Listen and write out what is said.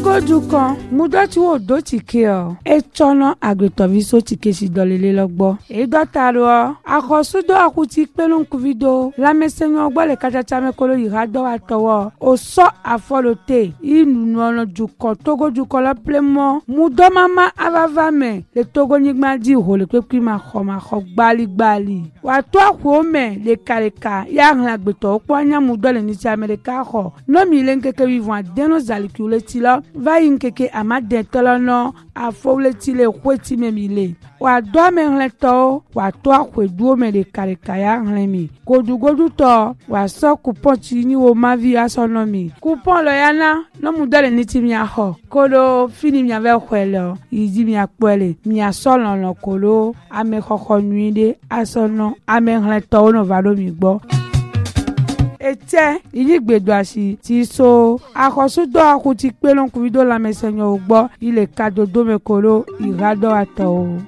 Togodukan mudoti wo do tike o etono agbetoviso tike si dolele logbo edotaro akosudo akuti pelun kuvido lamesenyo ogbo le kachacha mekolo irado atowo oso afolote inuno dukan Togodukan lo plemo mudomama avavame le togonigma di ho le pepi ma kho gbali wa to akuome le kareka ya hlan agbeto opo anya mudole ni ti America ho no mi le nkeke vivon adeno zalikule ti lo va yinkeke amade tolono afowle ti le kweti memile wa do me hleto wa to akweduo me le kareka ya hlan godugodu to wa so coupon ti ni wo mavi asonomi coupon lo yana no mudole ni ti mi aho kolo fini mi ave kwelo yidi mi apole mi asolon lo kolo ame khokho nuide asono ame hleto no valo mi gbo ete iligbedo asi ti so akosudo akuti pelon kuvido la mesenyo ogbo ile kadodo mekolo irado ato.